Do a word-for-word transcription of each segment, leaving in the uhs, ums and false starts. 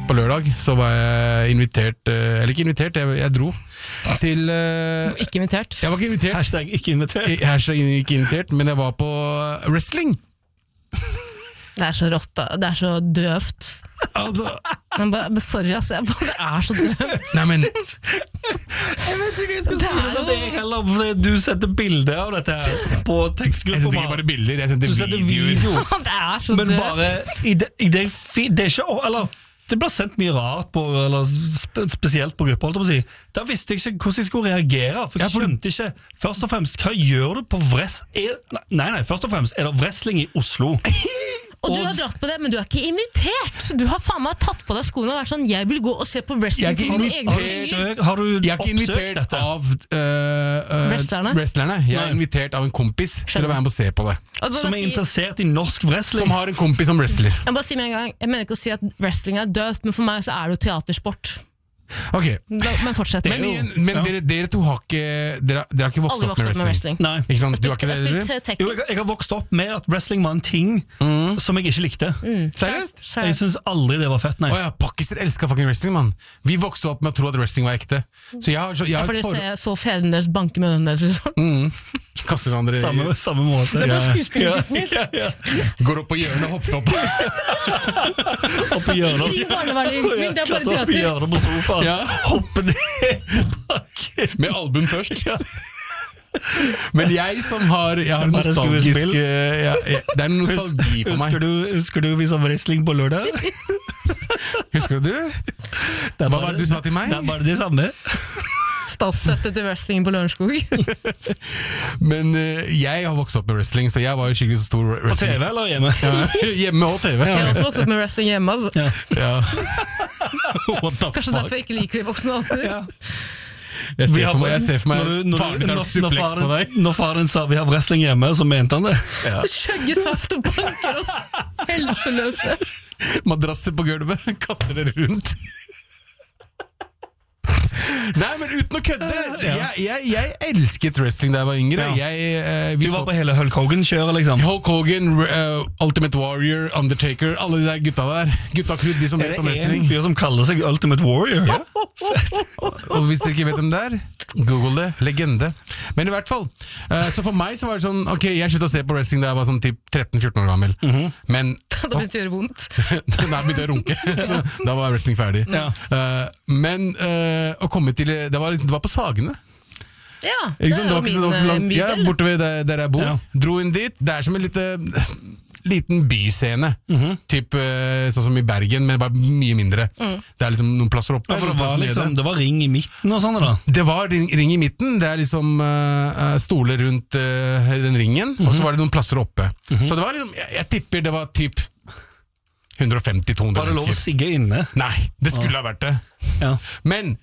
på lørdag så var jeg invitert, eller ikke invitert, jeg, jeg dro til... Uh, ikke invitert. Jeg var ikke invitert. Hashtag ikke invitert. Hashtag ikke invitert, men jeg var på wrestling. Det er så rått, da. Det er så døvt. Altså... Men bare, sorry, altså, jeg bare, det er så døvt. Nei, men... Jeg vet ikke hva jeg skal si det sånn, det er heller, for du setter bilder av dette her på tekstgrupper. Jeg setter ikke bare bilder, jeg setter, setter video. video. Det er så men døvt. Bare, i det, i det, det er ikke, eller... Det ble sendt mye rart på, eller spe, spesielt på grupper, holdt jeg på å si. Da visste jeg ikke hvordan jeg skulle reagere, for jeg skjønte ikke, først og fremst, hva gjør du på wrestling? Nei, nei, først og fremst er det wrestling i Oslo. Og du har dratt på det, men du er ikke invitert. Du har faen meg tatt på deg skoene og vært sånn, jeg vil gå og se på wrestling for mine egne penger. Har du jeg er ikke invitert dette? av uh, uh, wrestlerne? wrestlerne. Jeg er invitert av en kompis Skjønner. Til å være med og se på det. Som er si, interessert i norsk wrestling? Som har en kompis som wrestler. Jeg, bare si med en gang, jeg mener ikke å si at wrestling er døvt, men for meg så er det jo teatersport. Ok, men fortsett. Men, igjen, men ja. dere, dere to har ikke Dere, dere har ikke vokst, Aldri opp, med vokst opp med wrestling, Nei. Ikke sant? Du har ikke det, jeg, jo, jeg, jeg har vokst opp med at wrestling var en ting mm. som jeg ikke likte mm. Seriøst? Jeg synes aldri det var fett, nei. Åh ja, pakkiser elsker fucking wrestling, man. Vi vokste opp med å tro at wrestling var ekte. Så jeg har, så, jeg har ja, for for... dere så fedrene deres banke med øynene deres liksom. mm. Kaster hverandre samme, samme måte. Det er bare skuespillergutten min. Ja, ja, ja. Går opp på hjørnet og hopper opp. Opp i hjørnet. Ring barnevernet, det er bare teater. Opp i hjørnet på sofaen. Ja. Hopper ned bakken. Med albuen først. Ja. Men jeg som har, jeg har nostalgisk uh, ja, jeg, det er en nostalgi for meg. Husker du, husker du vi så wrestling på lørdag? Husker du? Hva var det du sa til meg? Det er bare det samme. Statsstøtte til wrestling på Lørenskog. Men uh, jeg har vokst opp med wrestling, så jeg var jo skikkelig så stor wrestling. På T V eller hjemme? Ja, hjemme og T V. Jeg har også vokst opp med wrestling hjemme, altså. Ja. Ja. What the Kanskje fuck? derfor jeg ikke liker de voksne alltid. Ja. Jeg ser for meg, jeg ser for meg når, når, faren din har suplex på deg. Når faren sa vi har wrestling hjemme, så mente han det. Ja. Skjøgge saft og banker oss helseløse. Madrasser på gulvet, kaster dere rundt. Nei, men uten å kødde jeg, jeg, jeg elsket wrestling da jeg var yngre. Ja. jeg, uh, Du var så... på hele Hulk Hogan-kjøret liksom. Hulk Hogan, uh, Ultimate Warrior, Undertaker, alle de der gutta der. Gutta krudd, de som vet om wrestling. Er det en fyr som kaller seg Ultimate Warrior? Ja. Og hvis dere ikke vet om det er, google det, legende. Men i hvert fall, uh, så for meg så var det sånn, ok, jeg sluttet å se på wrestling da jeg var sånn typ tretten fjorten år gammel. Mm-hmm. Men da begynte det å gjøre vondt. Da begynte jeg å runke, så da var wrestling ferdig. Ja. Uh, men uh, å komme til, det var, det var på Sagene. Ja, det, det var ikke så langt, ja, borte ved der, der jeg bor. Ja. Dro inn dit, det er som en lite, liten byscene, mm-hmm. typ uh, sånn som i Bergen, men bare mye mindre. Mm. Det er liksom noen plasser oppe. Ja, for det var, liksom, det var ring i midten og sånn da? Det var ring, ring i midten, det er liksom uh, stoler rundt uh, den ringen, mm-hmm. og så var det noen plasser oppe. Mm-hmm. Så det var liksom, jeg, jeg tipper det var typ hundre femti til to hundre mennesker. Var det lov å sigge inne? Nei, det skulle ha vært det. Ja. Men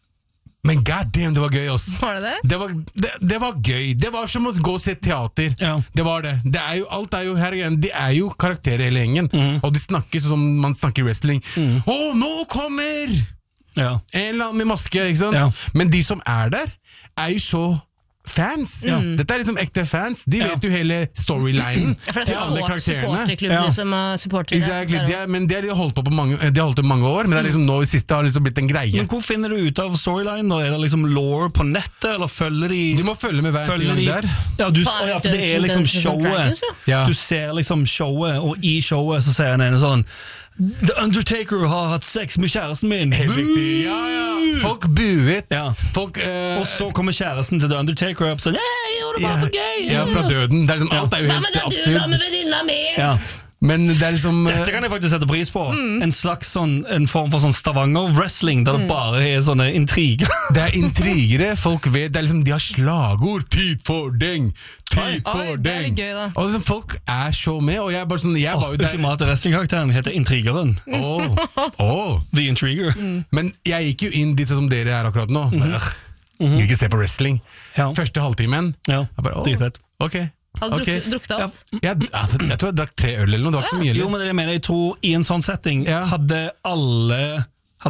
Men god damn, det var gøy også. Var det det? Det var, det, det var gøy. Det var som å gå og se teater. Ja. Det var det. Det er jo, alt er jo her igjen. De er jo karakterer hele gjengen. Mm. Og de snakker sånn som man snakker wrestling. Mm. Å, nå kommer! Ja. En eller annen med maske, ikke sant? Ja. Men de som er der, er jo så fans. Ja. Dette er liksom ekte fans. De vet ja. jo hele storylinen ja, for det er alle karakterene. Supporterklubben ja. som uh, supporter. Exactly. De er, men det har de holdt på på mange, de har holdt på mange år, men det er liksom nå i siste har det liksom blitt en greie. Men hvor finner du ut av storyline da? Er det liksom law på nettet, eller følger de... Du må følge med hver sin gang der. Ja, du, ja, for det er liksom showet. Ja. Du ser liksom showet, og i showet så sier han ene sånn The Undertaker har hatt sex med kjæresten min. Helt riktig. Ja, ja. Folk buet. Ja. Folk, uh, og så kommer kjæresten til The Undertaker opp sånn, hey, gjør det bare for gøy. Ja, fra døden. Det er liksom, alt er jo helt absurd. Da må du med venninna mi. Ja. Men det er liksom Dette kan jeg faktisk sette pris på. Mm. En slags sånn, en form for sånn Stavanger-wrestling der mm. det bare er sånne intriger. Det er intrigere, folk vet det er liksom, de har slagord. Tid for deng! Tid for Oi, deng! Det er gøy, og liksom, folk er så med, og jeg er bare sånn jeg oh, var jo der. Ultimate wrestling-karakteren heter Intrigeren. Oh. Oh. The Intriger. Mm. Men jeg gikk jo inn dit sånn som dere er akkurat nå. Mm. Mm-hmm. Jeg ikke se på wrestling. Ja. Første halvtimen. Ja, bare, oh, dritfett. Ok. Hadde du okay. drukket av? Ja, jeg, altså, jeg tror jeg drakk tre øl eller noe, det var ikke så mye. Jo, men jeg mener, jeg tror i en sånn setting ja. hadde alle hadde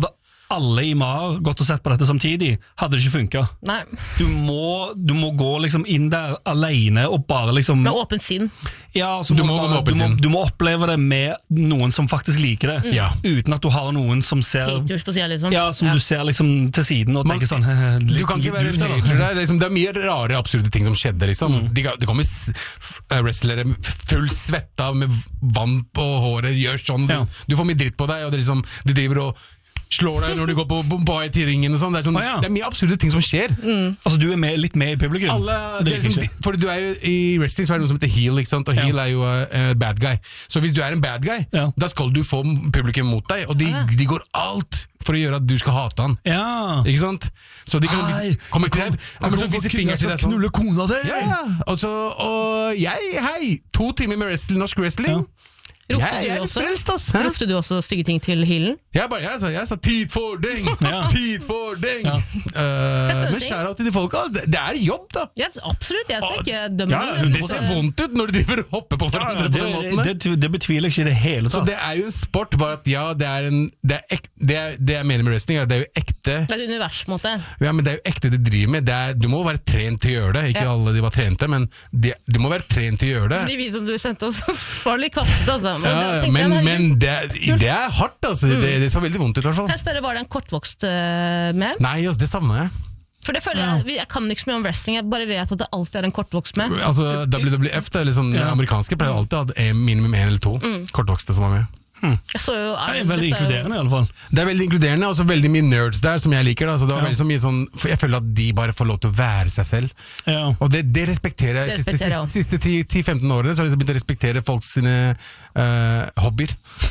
alle i Mar gått og sett på dette samtidig, hadde det ikke funket. Nei. Du må, du må gå liksom inn der alene og bare liksom... Med åpent sinn. Ja, så du, må må, bare, du, må, du må oppleve det med noen som faktisk liker det, ja. uten at du har noen som ser... Haters på siden, liksom. Ja, som ja. du ser liksom til siden og Man, tenker sånn... Du kan ikke være en hater der, liksom, det er mye rare, absurde ting som skjedde, liksom. Mm. De, det kommer wrestlere full svetta med vann på håret, gjør sånn, ja. du, du får mye dritt på deg, og det liksom, de driver og slår deg når du går på Bombay til ringen og sånn. Det er, sånn, ah, ja. det er mye absurde ting som skjer. Mm. Altså du er med, litt med i publikum? Alle, det er liksom, for du er jo i wrestling så er det noe som heter heel, ikke sant? Og heel ja. er jo uh, bad guy. Så hvis du er en bad guy, ja. da skal du få publikum mot deg, og de, ah. de går alt for å gjøre at du skal hate han. Ja. Ikke sant? Så de kan komme til deg, kommer til å vise fingeren til deg sånn. Knulle kona di! Ja, ja. Og, så, og jeg, hei, to timer med wrestling, norsk wrestling. Ja. Ropte, jeg, jeg du også, frelst, ass, ropte du også stygge ting til healen? Jeg, bare, jeg, sa, jeg sa 'tid for ding'! Ja. Tid for ding! Ja. Uh, men skjær av til de folka. Det, det er jobb, da. Ja, absolutt, jeg skal ikke dømme ja, det. Det ser vondt ut når de driver og hopper på hverandre. Ja, det, på den måten. Det, det, det betviler ikke i det hele tatt. Så det er jo en sport, bare at ja, det er en Det, er ek, det, er, det jeg mener med wrestling, er, det er jo ekte. Det er et univers, på en måte. Ja, men det er jo ekte det driver med. Det er, du må være trent til å gjøre det. Ikke ja. alle de var trente, men de, du må være trent til å gjøre det. Fordi vi som du sendte oss, var litt kvapset, altså. Men, ja, ja, men Men det, det er hardt, altså. Mm. Det, det så veldig vondt ut, i hvert fall. Kan jeg spørre, var det en kortvokst uh, med? Nei, altså, det savner jeg. For det føler jeg, ja. jeg kan ikke så mye om wrestling, jeg bare vet at det alltid er en kortvokst med. Altså, W W F, det er liksom, ja. amerikanske pleier alltid å ha minimum en eller to mm. kortvokste som var med. Hmm. Jeg så jo, det er veldig inkluderende i alle fall. Det er veldig inkluderende, og så veldig mye nerds der som jeg liker da, så det var ja. veldig så mye sånn, for jeg føler at de bare får lov til å være seg selv ja. og det, det respekterer jeg. De siste, siste, siste ti til femten årene så har jeg begynt å respektere folks sine uh, hobbyer.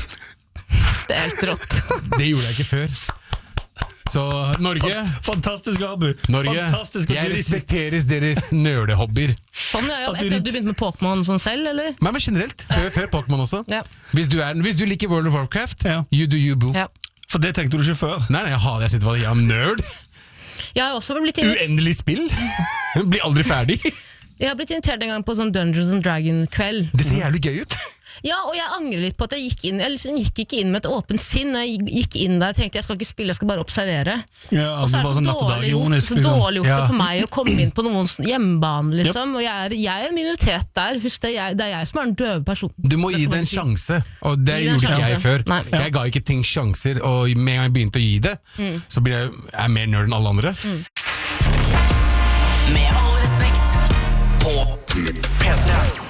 Det er helt rått. Det gjorde jeg ikke før. Så Norge Fantastisk, Abu. Norge, Fantastisk, jeg respekteres deres nerdehobbyer. Sånn, ja, etter at du begynte med Pokémon sånn selv, eller? Nei, men generelt, før, før Pokémon også ja. hvis, du er, hvis du liker World of Warcraft ja. You do you, boo ja. For det tenkte du ikke før? Nei, nei, jeg hater, jeg sitter bare, jeg er nerd. Jeg har også blitt invitert. Uendelig spill. Blir aldri ferdig. Jeg har blitt invitert en gang på sånn Dungeons and Dragon-kveld. Det ser jævlig gøy ut. Ja, og jeg angrer litt på at jeg gikk inn Jeg liksom gikk ikke inn med et åpent sinn. Jeg gikk inn der og tenkte jeg skal ikke spille, jeg skal bare observere. Ja, altså, og så er det så, sånn dårlig gjort, så liksom. dårlig gjort ja. det for meg å komme inn på noens hjemmebane, liksom. Yep. Og jeg er, jeg er en minoritet der. Husk det, jeg, det er jeg som er den døve personen. Du må gi det en sjanse, og det gi gjorde ikke jeg før. Nei. Jeg ga ikke ting sjanser, og med en gang jeg begynte å gi det, mm. så blir jeg, jeg er mer nerd enn alle andre. Mm. Med all respekt på P tre.